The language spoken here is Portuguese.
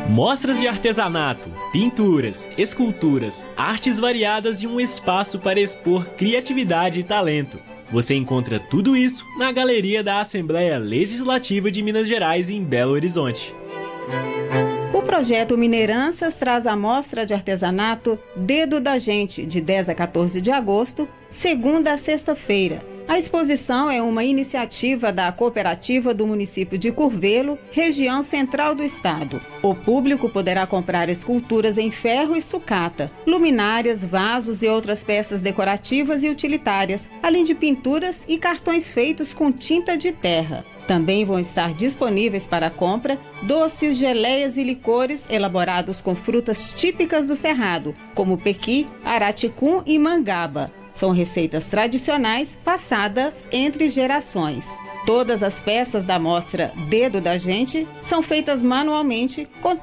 Mostras de artesanato, pinturas, esculturas, artes variadas e um espaço para expor criatividade e talento. Você encontra tudo isso na Galeria da Assembleia Legislativa de Minas Gerais, em Belo Horizonte. O projeto Mineiranças traz a mostra de artesanato Dedo da Gente, de 10 a 14 de agosto, segunda a sexta-feira. A exposição é uma iniciativa da cooperativa do município de Curvelo, região central do estado. O público poderá comprar esculturas em ferro e sucata, luminárias, vasos e outras peças decorativas e utilitárias, além de pinturas e cartões feitos com tinta de terra. Também vão estar disponíveis para compra doces, geleias e licores elaborados com frutas típicas do Cerrado, como pequi, araticum e mangaba. São receitas tradicionais passadas entre gerações. Todas as peças da mostra Dedo da Gente são feitas manualmente com